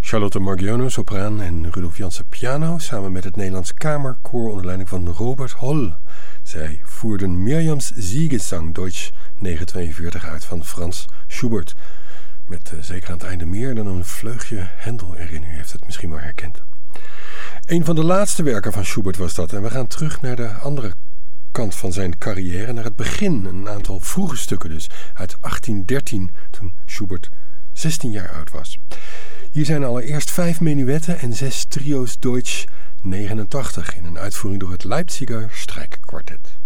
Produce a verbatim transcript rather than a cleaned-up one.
Charlotte Margiono, sopraan en Rudolf Jansen piano, samen met het Nederlands Kamerkoor onder leiding van Robert Holl. Zij voerden Mirjams Siegesang Deutsch negen tweeënveertig uit van Frans Schubert. Met uh, zeker aan het einde meer dan een vleugje Händel erin. U heeft het misschien wel herkend. Een van de laatste werken van Schubert was dat. En we gaan terug naar de andere kant van zijn carrière, naar het begin. Een aantal vroege stukken dus, uit achttien dertien, toen Schubert zestien jaar oud was. Hier zijn allereerst vijf menuetten en zes trio's Deutsch negenentachtig in een uitvoering door het Leipziger Strijkkwartet.